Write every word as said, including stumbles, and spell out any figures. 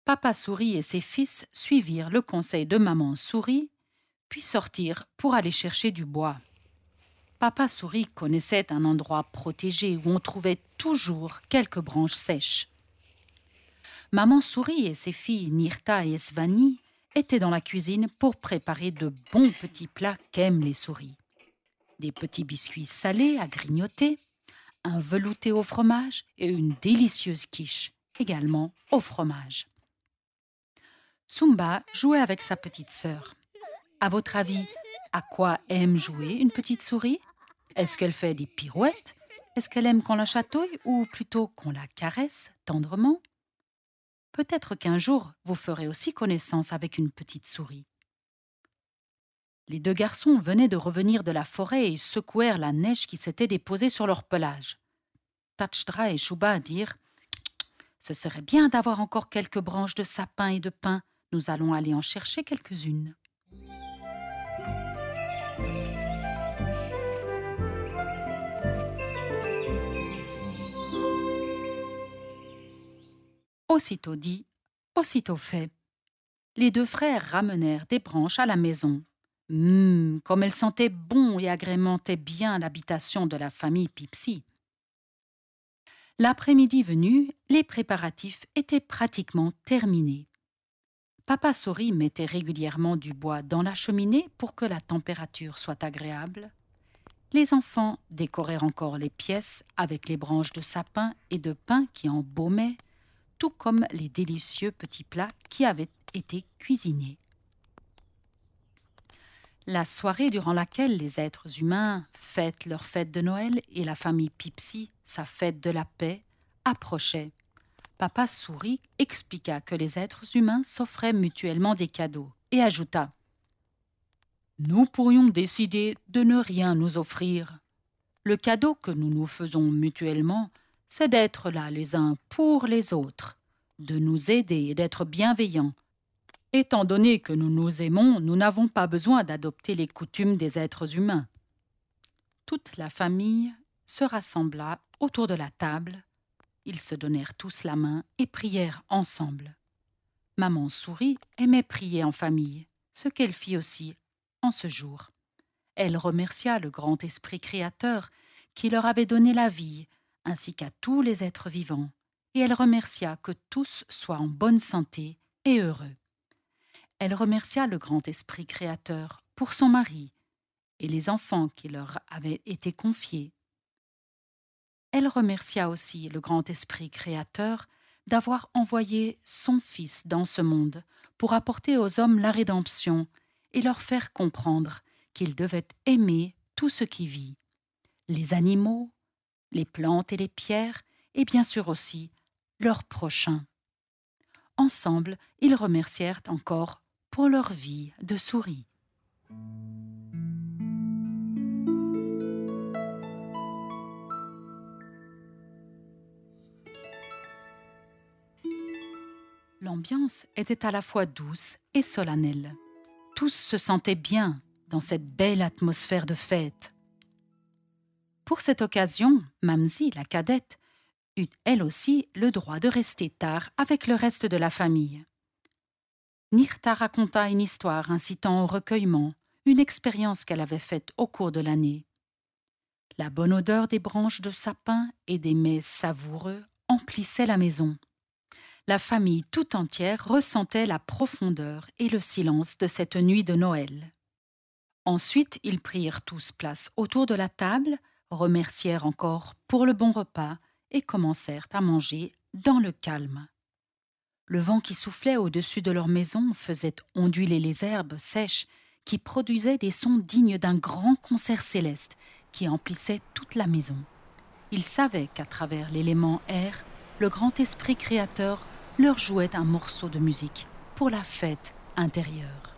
Papa Souris et ses fils suivirent le conseil de Maman Souris, puis sortirent pour aller chercher du bois. Papa Souris connaissait un endroit protégé où on trouvait toujours quelques branches sèches. Maman Souris et ses filles Nirta et Svani étaient dans la cuisine pour préparer de bons petits plats qu'aiment les souris. Des petits biscuits salés à grignoter, un velouté au fromage et une délicieuse quiche, également au fromage. Sumba jouait avec sa petite sœur. À votre avis, à quoi aime jouer une petite souris? Est-ce qu'elle fait des pirouettes? Est-ce qu'elle aime qu'on la chatouille ou plutôt qu'on la caresse tendrement? Peut-être qu'un jour, vous ferez aussi connaissance avec une petite souris. Les deux garçons venaient de revenir de la forêt et secouèrent la neige qui s'était déposée sur leur pelage. Tachdra et Chouba dirent « Ce serait bien d'avoir encore quelques branches de sapin et de pin. Nous allons aller en chercher quelques-unes. » Aussitôt dit, aussitôt fait. Les deux frères ramenèrent des branches à la maison. Hum, comme elles sentaient bon et agrémentaient bien l'habitation de la famille Pipsy. L'après-midi venu, les préparatifs étaient pratiquement terminés. Papa Souris mettait régulièrement du bois dans la cheminée pour que la température soit agréable. Les enfants décorèrent encore les pièces avec les branches de sapin et de pin qui embaumaient, tout comme les délicieux petits plats qui avaient été cuisinés. La soirée durant laquelle les êtres humains fêtent leur fête de Noël et la famille Pipsy, sa fête de la paix, approchait. Papa Souris expliqua que les êtres humains s'offraient mutuellement des cadeaux et ajouta « Nous pourrions décider de ne rien nous offrir. Le cadeau que nous nous faisons mutuellement, c'est d'être là les uns pour les autres, de nous aider et d'être bienveillants. Étant donné que nous nous aimons, nous n'avons pas besoin d'adopter les coutumes des êtres humains. » Toute la famille se rassembla autour de la table. Ils se donnèrent tous la main et prièrent ensemble. Maman Souris aimait prier en famille, ce qu'elle fit aussi en ce jour. Elle remercia le grand esprit créateur qui leur avait donné la vie, ainsi qu'à tous les êtres vivants, et elle remercia que tous soient en bonne santé et heureux. Elle remercia le grand esprit créateur pour son mari et les enfants qui leur avaient été confiés. Elle remercia aussi le grand esprit créateur d'avoir envoyé son Fils dans ce monde pour apporter aux hommes la rédemption et leur faire comprendre qu'ils devaient aimer tout ce qui vit, les animaux, les plantes et les pierres, et bien sûr aussi leurs prochains. Ensemble, ils remercièrent encore pour leur vie de souris. L'ambiance était à la fois douce et solennelle. Tous se sentaient bien dans cette belle atmosphère de fête. Pour cette occasion, Mamsie, la cadette, eut elle aussi le droit de rester tard avec le reste de la famille. Nirta raconta une histoire incitant au recueillement, une expérience qu'elle avait faite au cours de l'année. La bonne odeur des branches de sapin et des mets savoureux emplissait la maison. La famille tout entière ressentait la profondeur et le silence de cette nuit de Noël. Ensuite, ils prirent tous place autour de la table, remercièrent encore pour le bon repas et commencèrent à manger dans le calme. Le vent qui soufflait au-dessus de leur maison faisait onduler les herbes sèches qui produisaient des sons dignes d'un grand concert céleste qui emplissait toute la maison. Ils savaient qu'à travers l'élément air, le grand esprit créateur leur jouait un morceau de musique pour la fête intérieure.